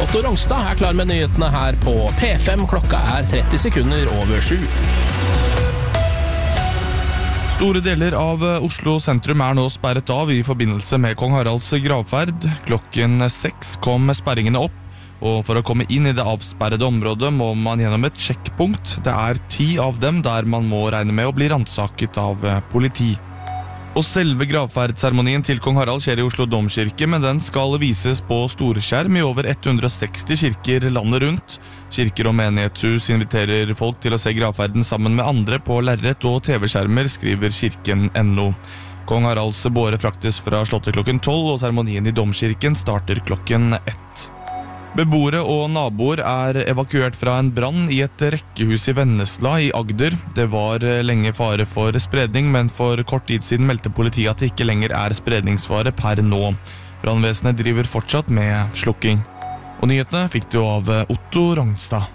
Otto Rongstad er klar med nyhetene her på P5. Klokka er 30 sekunder over 7. Store deler av Oslo sentrum er nå sperret av i forbindelse med Kong Haralds gravferd. Klokken 6 kom sperringene opp, og for å komme inn i det avsperrede området må man gjennom et sjekkpunkt. Det er 10 av dem der man må regne med å bli rannsaket av politi. Og selve gravferdseremonien til Kong Harald skjer i Oslo Domkirke, men den skal vises på storskjerm i over 160 kirker landet rundt. Kirker og menighetshus inviterer folk til å se gravferden sammen med andre på lerret og TV-skjermer, skriver kirken.no. Kong Haralds båre fraktes fra slottet klokken 12, og seremonien i Domkirken starter klokken 1. Beboere og naboer er evakuert fra en brann i et rekkehus i Vennesla i Agder. Det var lenge fare for spredning, men for kort tid siden meldte politiet at det ikke lenger er spredningsfare per nå. Brannvesenet driver fortsatt med slukking. Og nyhetene fikk du av Otto Rongstad.